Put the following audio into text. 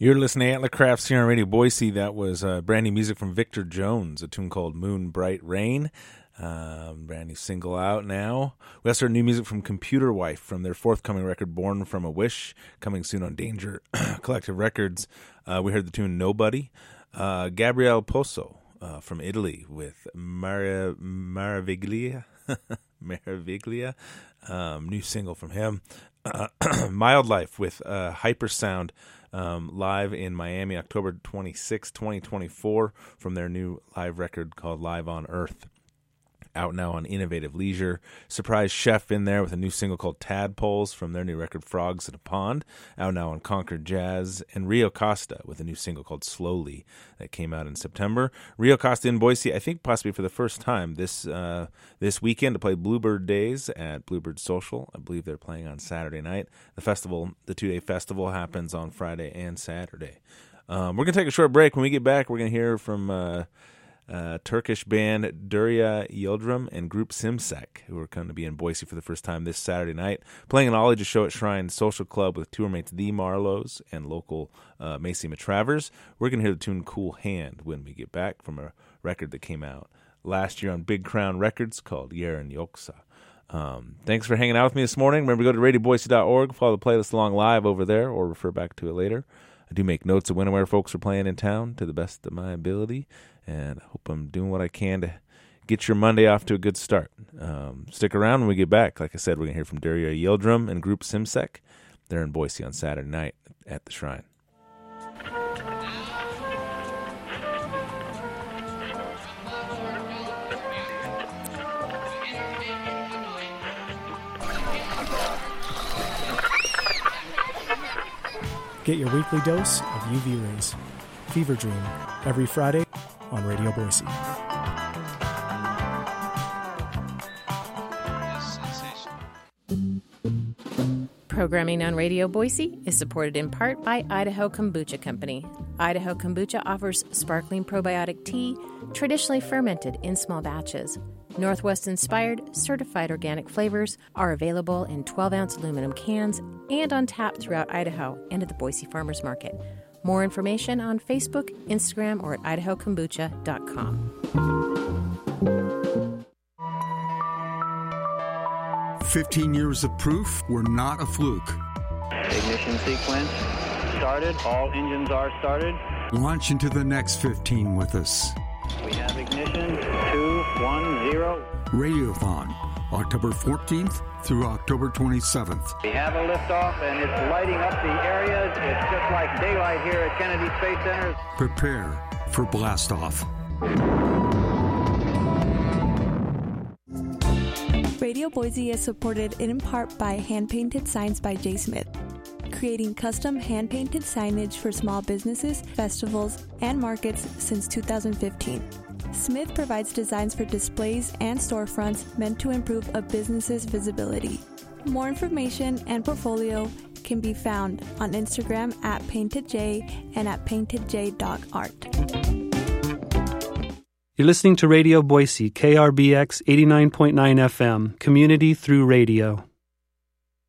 You're listening to Antler Crafts here on Radio Boise. That was brand new music from Victor Jones, a tune called Moon Bright Rain. Brand new single out now. We also heard new music from Computer Wife from their forthcoming record, Born from a Wish, coming soon on Danger Collective Records. We heard the tune Nobody. Gabriele Posso from Italy with Maraviglia. Maraviglia. New single from him. Mild Life with Hypersound. Live in Miami, October 26, 2024, from their new live record called Live on Earth. Out now on Innovative Leisure. Surprise Chef in there with a new single called Tadpoles from their new record Frogs in a Pond. Out now on Concord Jazz. And Rio Costa with a new single called Slowly that came out in September. Rio Costa in Boise, I think possibly for the first time this weekend to play Bluebird Days at Bluebird Social. I believe they're playing on Saturday night. The festival, the 2-day festival, happens on Friday and Saturday. We're going to take a short break. When we get back, we're going to hear from Turkish band Derya Yildirim and group Simsek, who are going to be in Boise for the first time this Saturday night, playing an all-ages show at Shrine Social Club with tour mates The Marlows and local Macy Matravers. We're going to hear the tune Cool Hand when we get back from a record that came out last year on Big Crown Records called Yeren Yoksa. Thanks for hanging out with me this morning. Remember to go to radioboise.org, follow the playlist along live over there, or refer back to it later. I do make notes of when and where folks are playing in town to the best of my ability, and I hope I'm doing what I can to get your Monday off to a good start. Stick around when we get back. Like I said, we're going to hear from Derya Yildirim and group Simsek. They're in Boise on Saturday night at the Shrine. Get your weekly dose of UV rays. Fever Dream, every Friday on Radio Boise. Programming on Radio Boise is supported in part by Idaho Kombucha Company. Idaho Kombucha offers sparkling probiotic tea, traditionally fermented in small batches. Northwest-inspired, certified organic flavors are available in 12-ounce aluminum cans and on tap throughout Idaho and at the Boise Farmers Market. More information on Facebook, Instagram, or at idahokombucha.com. 15 years of proof we're not a fluke. Ignition sequence started. All engines are started. Launch into the next 15 with us. We have ignition 210. Radiothon, October 14th through October 27th. We have a liftoff, and it's lighting up the area. It's just like daylight here at Kennedy Space Center. Prepare for blastoff. Radio Boise is supported in part by Hand-Painted Signs by J. Smith, creating custom hand-painted signage for small businesses, festivals, and markets since 2015. Smith provides designs for displays and storefronts meant to improve a business's visibility. More information and portfolio can be found on Instagram at PaintedJ and at paintedj.art. You're listening to Radio Boise, KRBX 89.9 FM, community through radio.